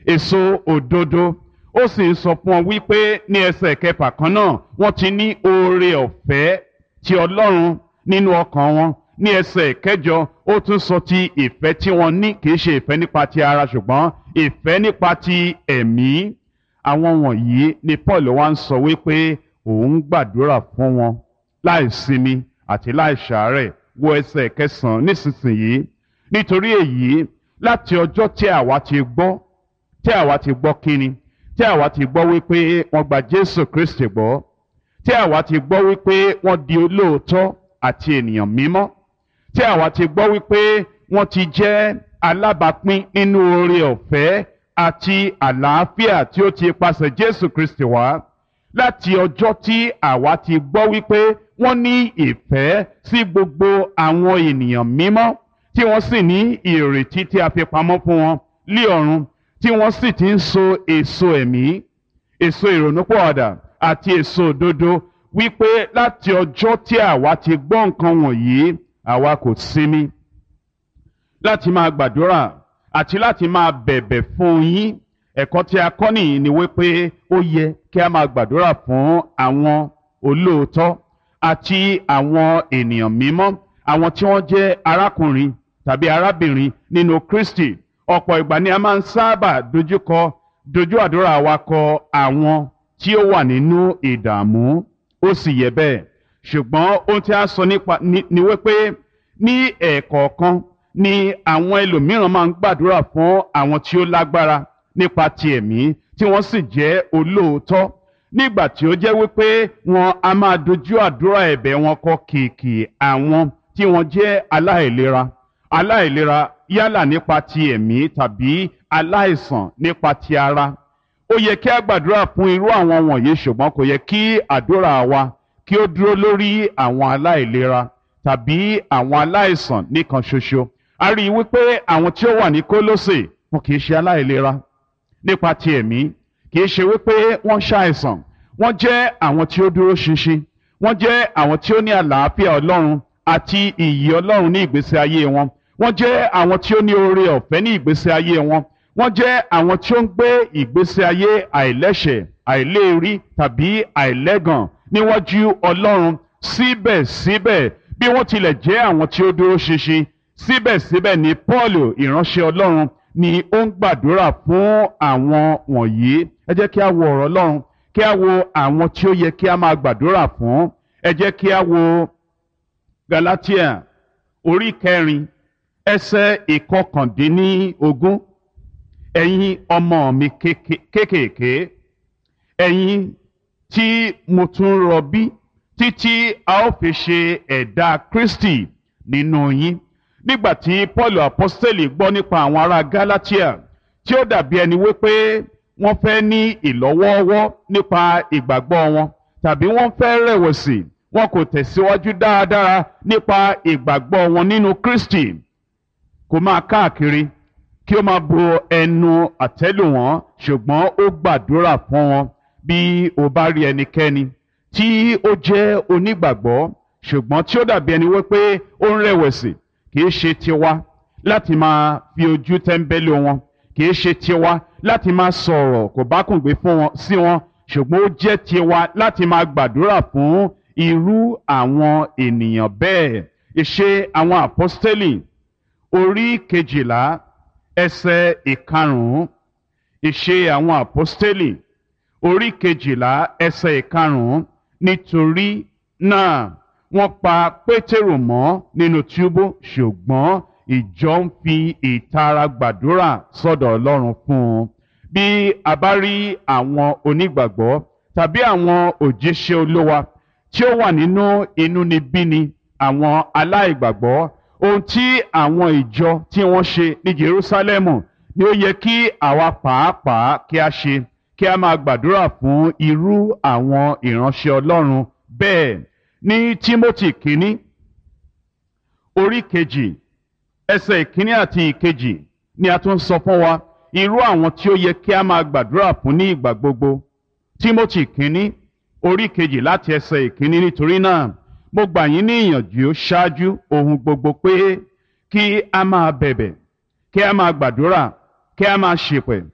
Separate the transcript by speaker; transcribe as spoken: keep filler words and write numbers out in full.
Speaker 1: èso òdodo. Ó sì ń sọ fún ọ wípé ní ẹsẹ̀ kẹfà kan náà wọ́n ti ní oore ọ̀fẹ́ ti Ọlọ́run nínú ọkàn wọn. Ní ẹsẹ̀ kẹjọ ó tún sọ ti ìfẹ́ tí wọ́n ní, kì í ṣe ìfẹ́ nípa ti ara ṣùgbọ́n ìfẹ́ nípa ti ẹ̀mí. Àwọn wọ̀nyí ni Paul wá ń sọ wípé òun gbàdúrà fún wọn láì sinmi àti láì ṣàárẹ̀. Wo ẹsẹ̀ kẹsàn-án nísinsìnyí. Nítorí èyí, láti ọjọ́ tí àwa ti gbọ́ tí àwa ti gbọ́ kíni tí àwa ti gbọ́ wípé wọ́n gba Jésù Kristi gbọ́, tí àwa ti gbọ́ wípé wọ́n di olóòótọ́ àti ènìyàn mímọ́, tí àwa ti gbọ́ wípé wọ́n ti jẹ́ alábàápín nínú oore ọ̀fẹ́ àti àlàáfíà tí ó ti pasẹ̀ Jésù Kristi wá. Láti ọjọ́ tí àwa ti gbọ́ wípé wọ́n ní ìfẹ́ sí gbogbo àwọn ènìyàn mímọ́, tí wọ́n sì ní ìrètí tí a fi pamọ́ fún wọn lí ọ̀run, tí wọ́n sì ti ń so èso ẹ̀mí, èso ìrònúpìwàdà àti èso òdodo, wípé láti ọjọ́ tí àwa ti gbọ́ nǹkan wọ̀nyí àwa kò sinmi láti máa gbàdúrà àti láti máa bẹ̀bẹ̀ fún yín. Ẹ̀kọ́ tí a kọ́ nìyí ni wípé ó yẹ kí a máa gbàdúrà fún àwọn olóòótọ́ àti àwọn ènìyàn mímọ́, àwọn tí wọ́n jẹ́ arákùnrin tàbí arábìnrin nínú Kristi. Ọ̀pọ̀ ìgbà ni a máa ń sábà dojúkọ dojú àdúrà wa kọ àwọn tí ó wà nínú ìdààmú, ó sì yẹ bẹ́ẹ̀. Ṣùgbọ́n ohun tí a sọ nípa ni, ni wípé ní ẹ̀ẹ̀kọ̀ọ̀kan ni àwọn ẹlòmíràn máa ń gbàdúrà fún àwọn tí ó lágbára nípa ti ẹ̀mí tí wọ́n sì jẹ́ olóòótọ́, nígbà tí ó jẹ́ wípé wọn a máa dojú àdúrà ẹ̀bẹ̀ wọn kọ kìkì àwọn tí wọ́n jẹ́ aláìlera aláìlera yálà nípa ti ẹ̀mí tàbí aláìsàn nípa ti ara. Ó yẹ kí a gbàdúrà fún irú àwọn wọ̀nyí, ṣùgbọ́n kò yẹ kí àdúrà wa kí ó dúró lórí àwọn aláìlera tàbí àwọn aláìsàn nìkan ṣoṣo. A rí i wípé àwọn tí ó wà ní Kólósè wọn kì í ṣe aláìlera nípa ti ẹ̀mí, kì í ṣe wípé wọ́n ṣàìsàn. Wọ́n jẹ́ àwọn tí ó dúró ṣinṣin, wọ́n jẹ́ àwọn tí ó ní àlàáfíà Ọlọ́run àti ìyè Ọlọ́run ní ìgbésí ayé wọn. Wọ́n jẹ́ àwọn tí ó ní oore ọ̀fẹ́ ní ìgbésí ayé wọn. Wọ́n jẹ́ àwọn tí ó ń gbé ìgbésí ayé àìlẹ́ṣẹ̀, àìléèrí tàbí àìlẹ́gàn níwájú Ọlọ́run. Síbẹ̀síbẹ̀ bí wọ́n tilẹ̀ jẹ́ àwọn tí ó dúró ṣinṣin, síbẹ̀síbẹ̀ ni Pọ́ọ̀lù ìránṣẹ́ Ọlọ́run ni ó ń gbàdúrà fún àwọn wọ̀nyí. Ẹ jẹ́ kí a wo ọ̀rọ̀ Ọlọ́run, kí a wo àwọn tí ó yẹ kí a máa gbàdúrà fún. Ẹ jẹ́ kí a wo Galatia orí kẹrin ẹsẹ̀ ìkọkàndínlógún. Ẹ̀yin ọmọ mi kéékèèké, ẹ̀yin tí mo tún rọbí títí a ó fi ṣe ẹ̀dá Kristi nínú yín. Nígbà tí Paul apostoli gbọ́ nípa àwọn ará Galatia tí ó dàbí ẹni wípé wọ́n fẹ́ ní ìlọ́wọ́ọ́wọ́ nípa ìgbàgbọ́ wọn, tàbí wọ́n fẹ́ rẹ̀wẹ̀sì, wọn kò tẹ̀síwájú dáadáa nípa ìgbàgbọ́ wọn nínú Kristi, kò máa káàkiri kí ó máa bo ẹnu àtẹ́lù wọn, ṣùgbọ́n ó gbàdúrà fún wọn. Bí o bá rí ẹnikẹ́ni tí ó jẹ́ onígbàgbọ́ ṣùgbọ́n tí ó dàbí ẹni wípé ó ń rẹ̀wẹ̀sì, kì í ṣe tiwa láti máa fi ojú tẹ́ńbẹ́lú wọn, kì í ṣe tiwa láti máa sọ̀rọ̀ kò bá kùn gbé fún wọn sí wọn, ṣùgbọ́n ó jẹ́ tiwa láti máa gbàdúrà fún irú àwọn ènìyàn bẹ́ẹ̀. Ìṣe àwọn àpọ́stélì orí kejìlá ẹsẹ̀ ìkarùn-ún. Ìṣe àwọn àpọ́stélì orí kejìlá ẹsẹ̀ ìkarùn-ún. Nítorí náà wọ́n pa Pétérù mọ́ nínú túbú, ṣùgbọ́n ìjọ ń fi ìtara gbàdúrà sọ́dọ̀ Ọlọ́run fún un. Bí a bá rí àwọn onígbàgbọ́ tàbí àwọn òjíṣẹ́ Olúwa tí ó wà nínú inúnibíni àwọn aláìgbàgbọ́, ohun tí àwọn ìjọ tí wọ́n ṣe ní Jerúsálẹ́mù ni ó yẹ kí àwa pàápàá kí a ṣe, kí a máa gbàdúrà fún irú àwọn ìránṣẹ́ Ọlọ́run bẹ́ẹ̀. Ní Tímótì kínní orí kejì ẹsẹ̀ ìkíní àti ìkejì ni a tún sọ fún wa irú àwọn tí ó yẹ kí a máa gbàdúrà fún ní ìgbà gbogbo. Tímótì kínní orí kejì láti ẹsẹ̀ ìkíní. Nítorí náà mo gbà yín ní ìyànjú ṣáájú ohun gbogbo pé kí a máa bẹ̀bẹ̀, kí a máa gbàdúrà, kí a máa ṣèpẹ̀